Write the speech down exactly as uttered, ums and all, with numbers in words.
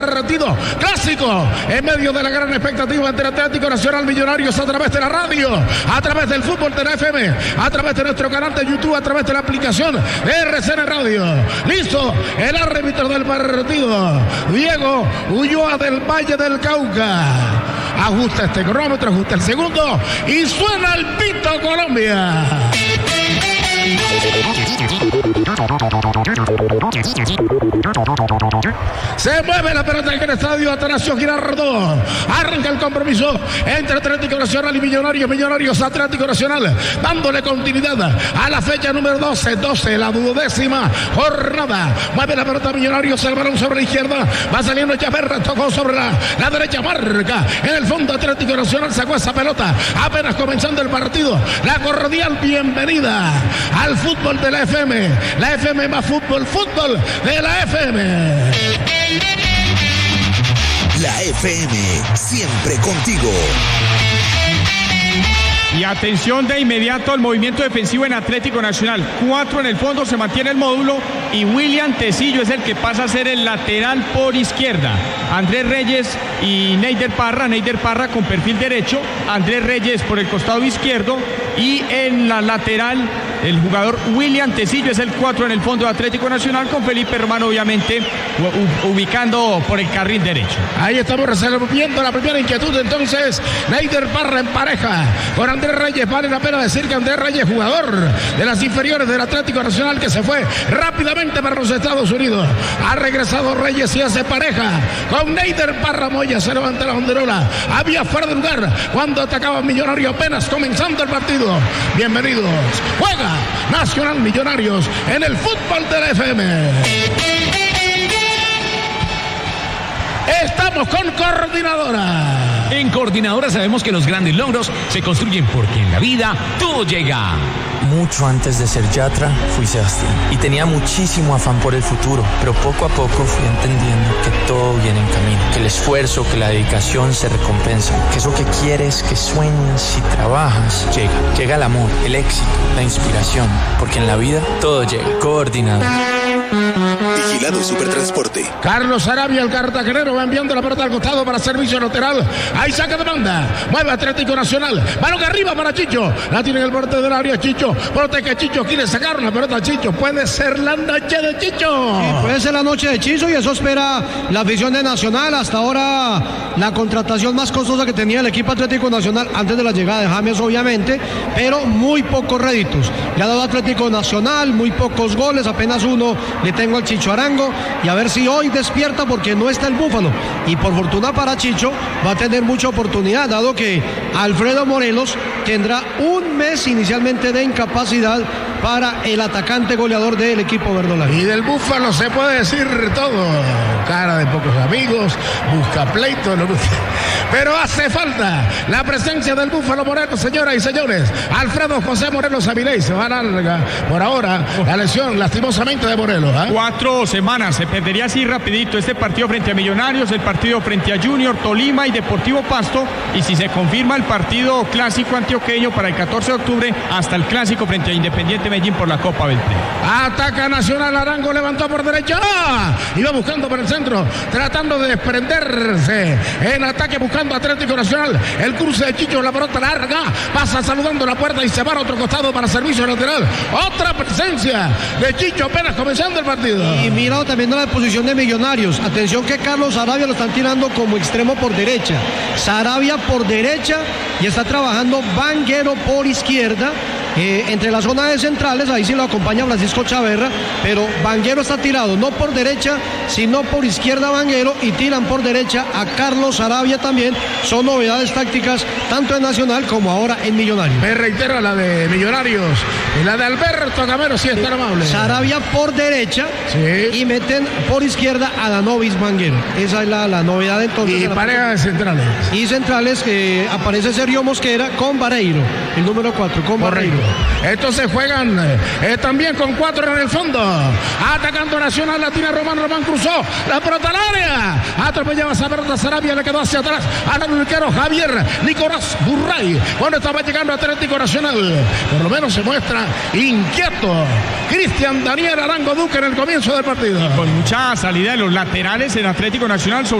Partido clásico en medio de la gran expectativa entre Atlético Nacional Millonarios a través de la radio, a través del fútbol de la F M, a través de nuestro canal de YouTube, a través de la aplicación de R C N Radio. Listo, el árbitro del partido, Diego Ulloa del Valle del Cauca. Ajusta este cronómetro, ajusta el segundo y suena el pito Colombia. Se mueve la pelota en el estadio Atanasio Girardot. Arranca el compromiso entre Atlético Nacional y Millonarios. Millonarios Atlético Nacional dándole continuidad a la fecha número doce, doce, la duodécima jornada. Mueve la pelota Millonarios, el balón sobre la izquierda, va saliendo Chaverra, tocó sobre la, la derecha, marca en el fondo. Atlético Nacional sacó esa pelota apenas comenzando el partido. La cordial bienvenida al fútbol de la F M, la F M más fútbol, fútbol de la F M. La F M, siempre contigo. Y atención de inmediato al movimiento defensivo en Atlético Nacional. Cuatro en el fondo, se mantiene el módulo y William Tecillo es el que pasa a ser el lateral por izquierda. Andrés Reyes y Neider Parra, Neider Parra con perfil derecho, Andrés Reyes por el costado izquierdo y en la lateral el jugador William Tecillo es el cuatro en el fondo de Atlético Nacional, con Felipe Romano obviamente ubicando por el carril derecho. Ahí estamos resolviendo la primera inquietud. Entonces Neider Parra en pareja con Andrés Reyes. Vale la pena decir que Andrés Reyes, jugador de las inferiores del Atlético Nacional, que se fue rápidamente para los Estados Unidos. Ha regresado Reyes y hace pareja con Neider Parra. Moya se levanta la banderola. Había fuera de lugar cuando atacaba Millonario apenas comenzando el partido. Bienvenidos. Juega Nacional Millonarios en el fútbol de la F M. Estamos con Coordinadora. En Coordinadora sabemos que los grandes logros se construyen porque en la vida todo llega. Mucho antes de ser Yatra, fui Sebastián y tenía muchísimo afán por el futuro, pero poco a poco fui entendiendo que todo viene en camino, que el esfuerzo, que la dedicación se recompensan, que eso que quieres, que sueñas y trabajas, llega. Llega el amor, el éxito, la inspiración, porque en la vida todo llega. Coordinador. Vigilado Supertransporte. Carlos Sarabia, el cartagenero, va enviando la pelota al costado para servicio lateral. Ahí saca de banda. Mueve Atlético Nacional. Balón arriba para Chicho. La tiene en el borde del área Chicho. Protege Chicho. Quiere sacar una pelota a Chicho. Puede ser la noche de Chicho. Sí, puede ser la noche de Chicho y eso espera la afición de Nacional. Hasta ahora la contratación más costosa que tenía el equipo Atlético Nacional antes de la llegada de James, obviamente, pero muy pocos réditos. Le ha dado Atlético Nacional muy pocos goles, apenas uno le tengo al Chicho Arango, y a ver si hoy despierta porque no está el Búfalo, y por fortuna para Chicho va a tener mucha oportunidad, dado que Alfredo Morelos tendrá un mes inicialmente de incapacidad para el atacante goleador del equipo verdolaga. Y del Búfalo se puede decir todo, cara de pocos amigos, busca pleito, no busca... pero hace falta la presencia del Búfalo Morelos, señoras y señores. Alfredo José Morelos Avilés, se va a larga por ahora la lesión lastimosamente de Morelos, ¿eh? Cuatro semanas, se perdería así rapidito este partido frente a Millonarios, el partido frente a Junior, Tolima y Deportivo Pasto, y si se confirma el partido clásico antioqueño para el catorce de octubre, hasta el clásico frente a Independiente Medellín por la Copa Beltré. Ataca Nacional, Arango levantó por derecha, ¡ah! Y va buscando por el centro, tratando de desprenderse en ataque, buscando Atlético Nacional, el cruce de Chicho, la pelota larga, pasa saludando la puerta y se va a otro costado para servicio lateral. Otra presencia de Chicho apenas comenzando el partido. Y mirado también la posición de Millonarios. Atención que Carlos Sarabia lo están tirando como extremo por derecha. Sarabia por derecha y está trabajando Vanguero por izquierda. Eh, entre la zona de centrales, ahí sí lo acompaña Francisco Chaverra, pero Vanguero está tirado no por derecha, sino por izquierda Vanguero, y tiran por derecha a Carlos Sarabia también. Son novedades tácticas tanto en Nacional como ahora en Millonarios. Me reitero la de Millonarios y la de Alberto Gamero, si es tan amable. Sarabia por derecha, sí, y meten por izquierda a Danovis Vanguero. Esa es la, la novedad entonces. Y pareja de centrales. Y centrales que aparece Sergio Mosquera con Vareiro, el número cuatro, con Vareiro. Entonces juegan eh, también con cuatro en el fondo. Atacando Nacional, Latina, Román, Román cruzó la pelota al área. Atropellaba esa pelota Sarabia, le quedó hacia atrás al arquero Javier Nicolás Burray. Cuando estaba llegando Atlético Nacional, por lo menos se muestra inquieto Cristian Daniel Arango Duque en el comienzo del partido. Con mucha salida de los laterales en Atlético Nacional.